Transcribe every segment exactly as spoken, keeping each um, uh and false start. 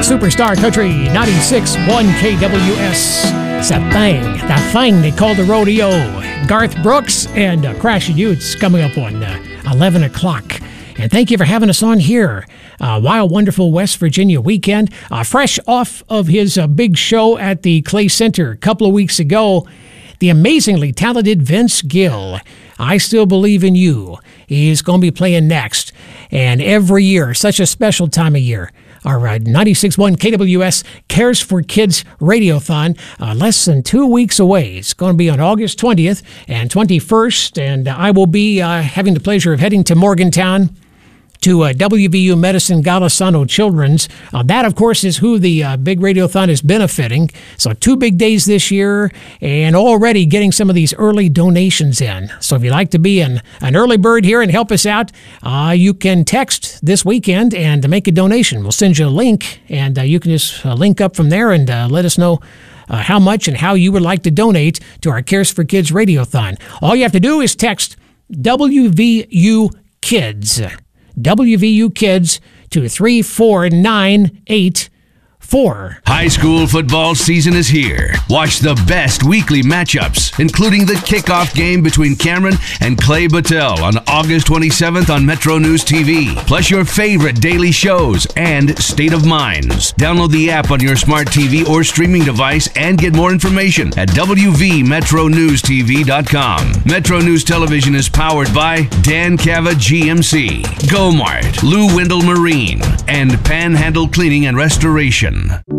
Superstar Country ninety-six point one K W S. It's that thing, that thing they call the rodeo. Garth Brooks and uh, Crashing Youths coming up on uh, eleven o'clock. And thank you for having us on here. Uh, Wild, wonderful West Virginia weekend. Uh, fresh off of his uh, big show at the Clay Center a couple of weeks ago, the amazingly talented Vince Gill, I Still Believe in You. He's going to be playing next. And every year, such a special time of year, our uh, ninety-six point one K W S Cares for Kids Radiothon, uh, less than two weeks away. It's going to be on August twentieth and twenty-first, and I will be uh, having the pleasure of heading to Morgantown to uh, W V U Medicine Golisano Children's. Uh, that, of course, is who the uh, big radiothon is benefiting. So two big days this year, and already getting some of these early donations in. So if you'd like to be an, an early bird here and help us out, uh, you can text this weekend and make a donation. We'll send you a link, and uh, you can just uh, link up from there and uh, let us know uh, how much and how you would like to donate to our Cares for Kids Radiothon. All you have to do is text W V U Kids. W V U Kids to three four nine eight four. High school football season is here. Watch the best weekly matchups, including the kickoff game between Cameron and Clay Battelle on August twenty-seventh on Metro News T V. Plus your favorite daily shows and State of Minds. Download the app on your smart T V or streaming device and get more information at w v metro news t v dot com. Metro News Television is powered by Dan Cava G M C, Go-Mart, Lou Wendell Marine, and Panhandle Cleaning and Restoration.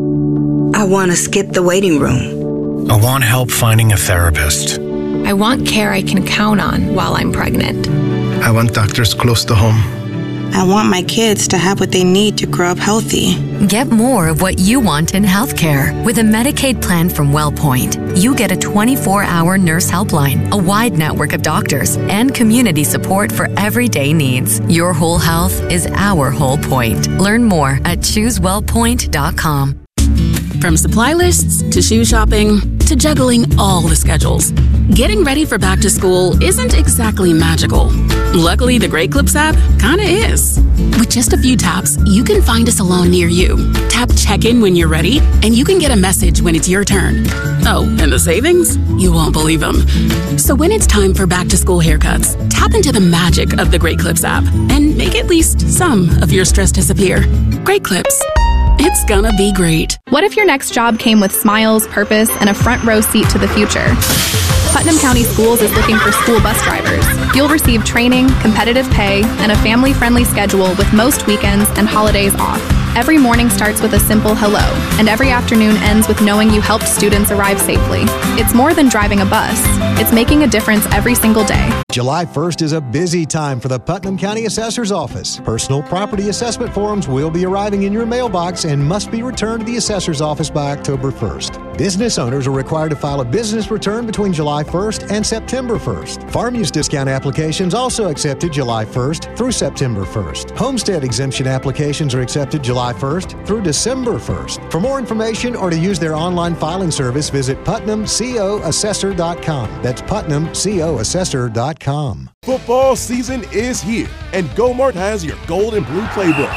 I want to skip the waiting room. I want help finding a therapist. I want care I can count on while I'm pregnant. I want doctors close to home. I want my kids to have what they need to grow up healthy. Get more of what you want in healthcare with a Medicaid plan from WellPoint. You get a twenty-four hour nurse helpline, a wide network of doctors, and community support for everyday needs. Your whole health is our whole point. Learn more at choose well point dot com. From supply lists to shoe shopping to juggling all the schedules, getting ready for back to school isn't exactly magical. Luckily, the Great Clips app kinda is. With just a few taps, you can find a salon near you. Tap check-in when you're ready, and you can get a message when it's your turn. Oh, and the savings? You won't believe them. So when it's time for back to school haircuts, tap into the magic of the Great Clips app and make at least some of your stress disappear. Great Clips. It's gonna be great. What if your next job came with smiles, purpose, and a front row seat to the future? Putnam County Schools is looking for school bus drivers. You'll receive training, competitive pay, and a family-friendly schedule with most weekends and holidays off. Every morning starts with a simple hello, and every afternoon ends with knowing you helped students arrive safely. It's more than driving a bus. It's making a difference every single day. July first is a busy time for the Putnam County Assessor's Office. Personal property assessment forms will be arriving in your mailbox and must be returned to the Assessor's Office by October first. Business owners are required to file a business return between July first and September first. Farm use discount applications also accepted July first through September first. Homestead exemption applications are accepted July first through December first. For more information or to use their online filing service, visit putnam co assessor dot com. That's putnam co assessor dot com. Football season is here, and Go-Mart has your gold and blue playbook.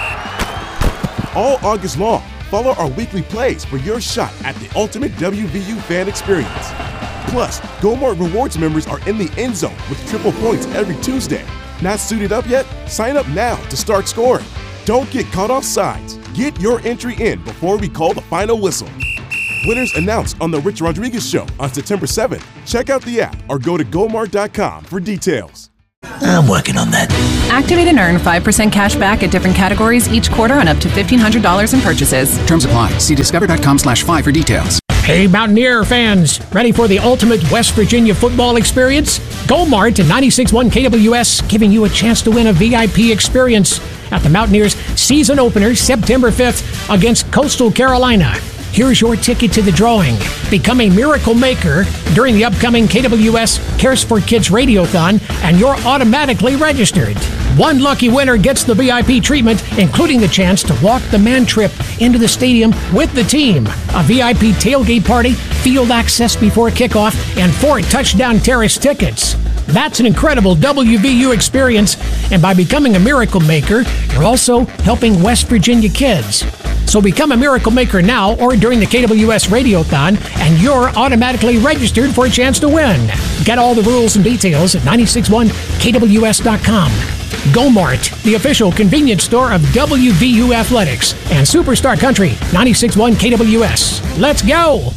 All August long, follow our weekly plays for your shot at the ultimate W V U fan experience. Plus, Go-Mart Rewards members are in the end zone with triple points every Tuesday. Not suited up yet? Sign up now to start scoring. Don't get caught off sides. Get your entry in before we call the final whistle. Winners announced on The Rich Rodriguez Show on September seventh. Check out the app or go to go mart dot com for details. I'm working on that. Activate and earn five percent cash back at different categories each quarter on up to fifteen hundred dollars in purchases. Terms apply. See discover dot com slash five for details. Hey, Mountaineer fans, ready for the ultimate West Virginia football experience? Go-Mart and ninety-six point one K W S giving you a chance to win a V I P experience at the Mountaineers season opener September fifth against Coastal Carolina. Here's your ticket to the drawing. Become a miracle maker during the upcoming K W S Cares for Kids Radiothon, and you're automatically registered. One lucky winner gets the V I P treatment, including the chance to walk the man trip into the stadium with the team, a V I P tailgate party, field access before kickoff, and four touchdown terrace tickets. That's an incredible W V U experience, and by becoming a miracle maker, you're also helping West Virginia kids. So become a Miracle Maker now or during the K W S Radiothon, and you're automatically registered for a chance to win. Get all the rules and details at nine six one K W S dot com. Go-Mart, the official convenience store of W V U Athletics, and Superstar Country, ninety-six point one K W S. Let's go!